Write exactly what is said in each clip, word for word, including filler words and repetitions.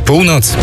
Północ.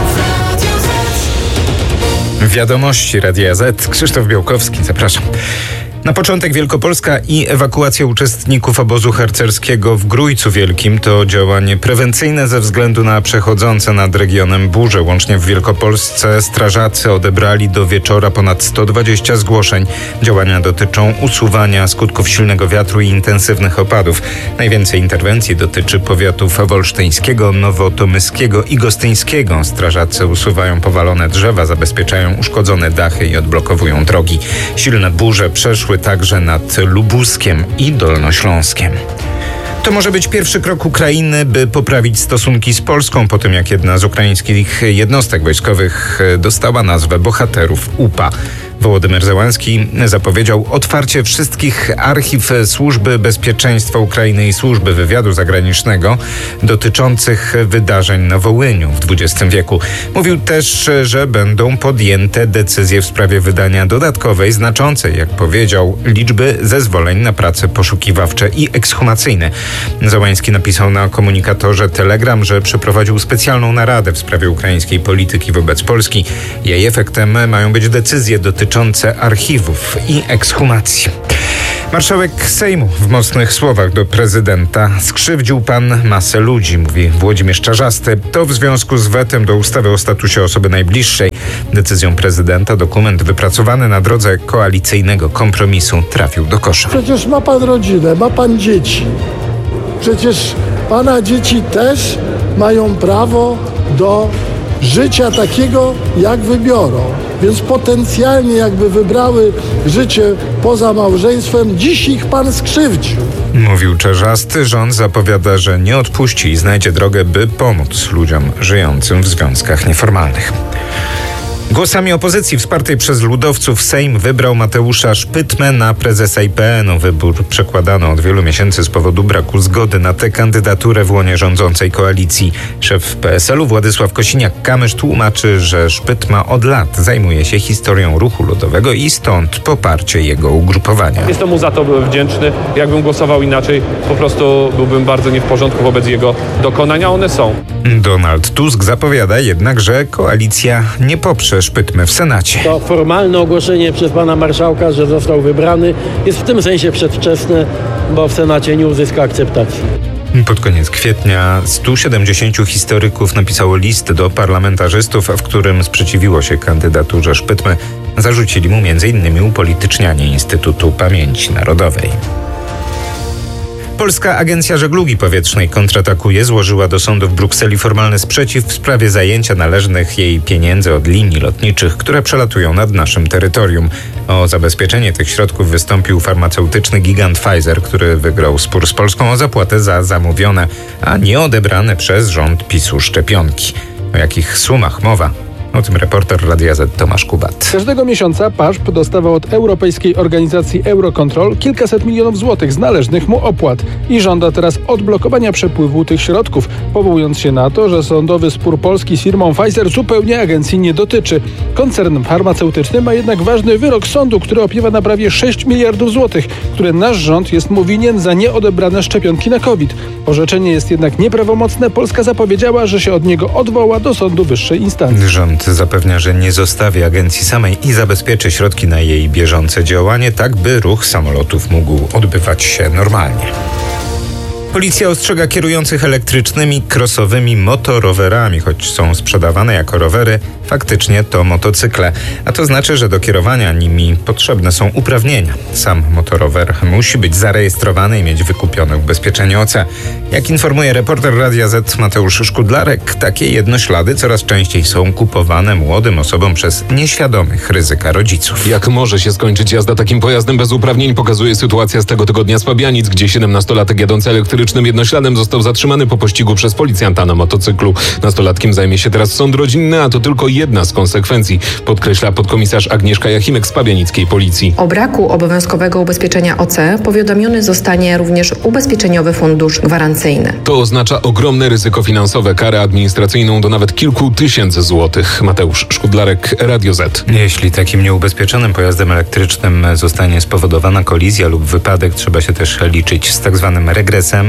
Wiadomości Radia Z. Krzysztof Białkowski, zapraszam. Na początek Wielkopolska i ewakuacja uczestników obozu harcerskiego w Grójcu Wielkim to działanie prewencyjne ze względu na przechodzące nad regionem burze. Łącznie w Wielkopolsce strażacy odebrali do wieczora ponad sto dwadzieścia zgłoszeń. Działania dotyczą usuwania skutków silnego wiatru i intensywnych opadów. Najwięcej interwencji dotyczy powiatów wolsztyńskiego, nowotomyskiego i gostyńskiego. Strażacy usuwają powalone drzewa, zabezpieczają uszkodzone dachy i odblokowują drogi. Silne burze przeszły także nad Lubuskiem i Dolnośląskiem. To może być pierwszy krok Ukrainy, by poprawić stosunki z Polską po tym, jak jedna z ukraińskich jednostek wojskowych dostała nazwę bohaterów U P A. Wołodymyr Zełenski zapowiedział otwarcie wszystkich archiw Służby Bezpieczeństwa Ukrainy i Służby Wywiadu Zagranicznego dotyczących wydarzeń na Wołyniu w dwudziestym wieku. Mówił też, że będą podjęte decyzje w sprawie wydania dodatkowej, znaczącej, jak powiedział, liczby zezwoleń na prace poszukiwawcze i ekshumacyjne. Zełenski napisał na komunikatorze Telegram, że przeprowadził specjalną naradę w sprawie ukraińskiej polityki wobec Polski. Jej efektem mają być decyzje dotyczące archiwów i ekshumacji. Marszałek Sejmu w mocnych słowach do prezydenta: skrzywdził pan masę ludzi, mówi Włodzimierz Czarzasty. To w związku z wetem do ustawy o statusie osoby najbliższej. Decyzją prezydenta dokument wypracowany na drodze koalicyjnego kompromisu trafił do kosza. Przecież ma pan rodzinę, ma pan dzieci. Przecież pana dzieci też mają prawo do życia takiego, jak wybiorą. Więc potencjalnie jakby wybrały życie poza małżeństwem, dziś ich pan skrzywdził. Mówił Czarzasty. Rząd zapowiada, że nie odpuści i znajdzie drogę, by pomóc ludziom żyjącym w związkach nieformalnych. Głosami opozycji wspartej przez ludowców Sejm wybrał Mateusza Szpytmę na prezesa I P N u. Wybór przekładano od wielu miesięcy z powodu braku zgody na tę kandydaturę w łonie rządzącej koalicji. Szef P S L u Władysław Kosiniak-Kamysz tłumaczy, że Szpytma od lat zajmuje się historią ruchu ludowego i stąd poparcie jego ugrupowania. Jestem mu za to wdzięczny. Jakbym głosował inaczej, po prostu byłbym bardzo nie w porządku wobec jego dokonania. One są. Donald Tusk zapowiada jednak, że koalicja nie poprze Szpytmy w Senacie. To formalne ogłoszenie przez pana marszałka, że został wybrany, jest w tym sensie przedwczesne, bo w Senacie nie uzyska akceptacji. Pod koniec kwietnia stu siedemdziesięciu historyków napisało list do parlamentarzystów, w którym sprzeciwiło się kandydaturze Szpytmy. Zarzucili mu między innymi upolitycznianie Instytutu Pamięci Narodowej. Polska Agencja Żeglugi Powietrznej kontratakuje, złożyła do sądu w Brukseli formalny sprzeciw w sprawie zajęcia należnych jej pieniędzy od linii lotniczych, które przelatują nad naszym terytorium. O zabezpieczenie tych środków wystąpił farmaceutyczny gigant Pfizer, który wygrał spór z Polską o zapłatę za zamówione, a nie odebrane przez rząd PiSu szczepionki. O jakich sumach mowa? O tym reporter Radia Z Tomasz Kubat. Każdego miesiąca P A Ż P dostawał od europejskiej organizacji Eurocontrol kilkaset milionów złotych z należnych mu opłat i żąda teraz odblokowania przepływu tych środków, powołując się na to, że sądowy spór Polski z firmą Pfizer zupełnie agencji nie dotyczy. Koncern farmaceutyczny ma jednak ważny wyrok sądu, który opiewa na prawie sześć miliardów złotych, które nasz rząd jest mu winien za nieodebrane szczepionki na COVID. Orzeczenie jest jednak nieprawomocne. Polska zapowiedziała, że się od niego odwoła do sądu wyższej instancji. Rząd zapewnia, że nie zostawi agencji samej i zabezpieczy środki na jej bieżące działanie, tak by ruch samolotów mógł odbywać się normalnie. Policja ostrzega kierujących elektrycznymi, crossowymi motorowerami, choć są sprzedawane jako rowery, faktycznie to motocykle. A to znaczy, że do kierowania nimi potrzebne są uprawnienia. Sam motorower musi być zarejestrowany i mieć wykupione ubezpieczenie O C. Jak informuje reporter Radia Z Mateusz Szkudlarek, takie jednoślady coraz częściej są kupowane młodym osobom przez nieświadomych ryzyka rodziców. Jak może się skończyć jazda takim pojazdem bez uprawnień, pokazuje sytuacja z tego tygodnia z Fabianic, gdzie siedemnastolatek jadący elektrycznym jednośladem został zatrzymany po pościgu przez policjanta na motocyklu. Nastolatkiem zajmie się teraz sąd rodzinny, a to tylko jedna z konsekwencji, podkreśla podkomisarz Agnieszka Jachimek z pabianickiej policji. O braku obowiązkowego ubezpieczenia O C powiadomiony zostanie również Ubezpieczeniowy Fundusz Gwarancyjny. To oznacza ogromne ryzyko finansowe, karę administracyjną do nawet kilku tysięcy złotych. Mateusz Szkudlarek, Radio Z. Jeśli takim nieubezpieczonym pojazdem elektrycznym zostanie spowodowana kolizja lub wypadek, trzeba się też liczyć z tak zwanym regresem.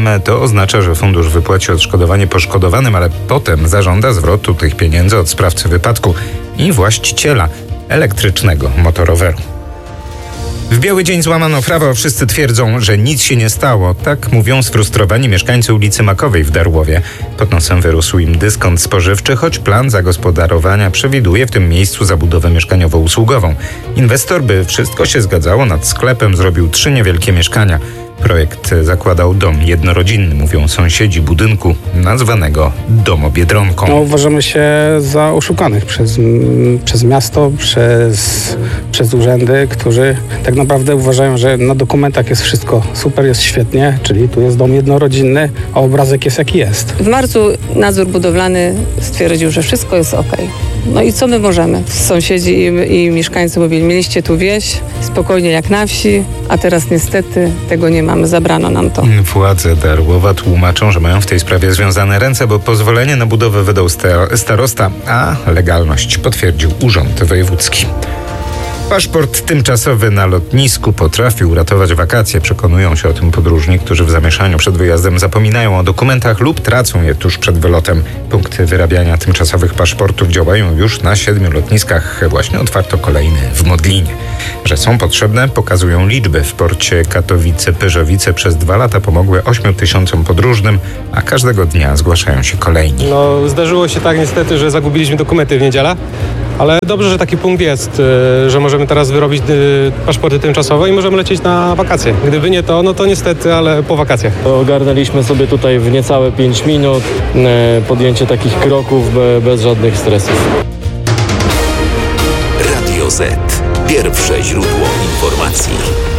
Tymczasem to oznacza, że fundusz wypłaci odszkodowanie poszkodowanym, ale potem zażąda zwrotu tych pieniędzy od sprawcy wypadku i właściciela elektrycznego motoroweru. W biały dzień złamano prawo, wszyscy twierdzą, że nic się nie stało. Tak mówią sfrustrowani mieszkańcy ulicy Makowej w Darłowie. Pod nosem wyrósł im dyskont spożywczy, choć plan zagospodarowania przewiduje w tym miejscu zabudowę mieszkaniowo-usługową. Inwestor, by wszystko się zgadzało, nad sklepem zrobił trzy niewielkie mieszkania. Projekt zakładał dom jednorodzinny, mówią sąsiedzi budynku nazwanego Domobiedronką. No, uważamy się za oszukanych przez, przez miasto, przez, przez urzędy, którzy tak naprawdę uważają, że na dokumentach jest wszystko super, jest świetnie, czyli tu jest dom jednorodzinny, a obrazek jest jaki jest. W marcu nadzór budowlany stwierdził, że wszystko jest ok. No i co my możemy? Sąsiedzi i, i mieszkańcy mówili, mieliście tu wieś, spokojnie jak na wsi, a teraz niestety tego nie mamy, zabrano nam to. Władze Darłowa tłumaczą, że mają w tej sprawie związane ręce, bo pozwolenie na budowę wydał starosta, a legalność potwierdził Urząd Wojewódzki. Paszport tymczasowy na lotnisku potrafi uratować wakacje. Przekonują się o tym podróżni, którzy w zamieszaniu przed wyjazdem zapominają o dokumentach lub tracą je tuż przed wylotem. Punkty wyrabiania tymczasowych paszportów działają już na siedmiu lotniskach. Właśnie otwarto kolejny w Modlinie. Że są potrzebne, pokazują liczby. W porcie Katowice-Pyrzowice przez dwa lata pomogły ośmiu tysiącom podróżnym, a każdego dnia zgłaszają się kolejni. No, zdarzyło się tak niestety, że zagubiliśmy dokumenty w niedzielę, ale dobrze, że taki punkt jest, że możemy teraz wyrobić paszporty tymczasowe i możemy lecieć na wakacje. Gdyby nie to, no to niestety, ale po wakacjach. Ogarnęliśmy sobie tutaj w niecałe pięć minut podjęcie takich kroków bez żadnych stresów. Radio Z. Pierwsze źródło informacji.